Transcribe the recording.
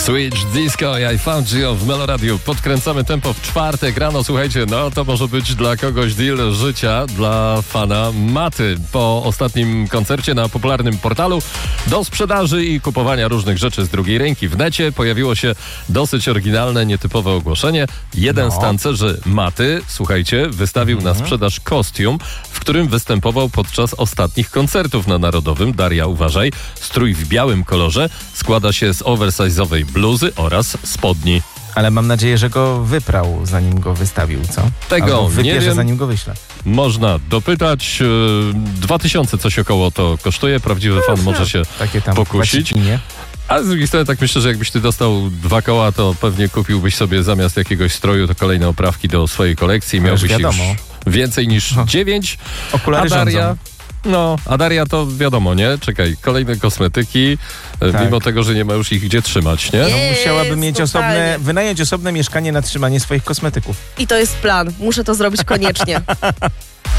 Switch Disco, I Found You w Meloradiu. Podkręcamy tempo w czwartek rano. Słuchajcie, no to może być dla kogoś deal życia, dla fana Maty. Po ostatnim koncercie na popularnym portalu do sprzedaży i kupowania różnych rzeczy z drugiej ręki w necie pojawiło się dosyć oryginalne, nietypowe ogłoszenie. Jeden z tancerzy Maty, słuchajcie, wystawił na sprzedaż kostium, w którym występował podczas ostatnich koncertów na Narodowym. Daria, uważaj, strój w białym kolorze składa się z oversize'owej bluzy oraz spodni. Ale mam nadzieję, że go wyprał, zanim go wystawił, co? Tego albo wypierze, nie wiem. zanim go wyśle. Można dopytać. 2000 coś około to kosztuje. Prawdziwy fan może się Takie tam pokusić. nie? A z drugiej strony tak myślę, że jakbyś ty dostał 2 koła, to pewnie kupiłbyś sobie zamiast jakiegoś stroju to kolejne oprawki do swojej kolekcji. Miałbyś już więcej niż 9. Okulary rządzą. A Daria to wiadomo, nie? Czekaj, kolejne kosmetyki, mimo tego, że nie ma już ich gdzie trzymać, nie? Musiałaby mieć wynająć osobne mieszkanie na trzymanie swoich kosmetyków. I to jest plan. Muszę to zrobić koniecznie.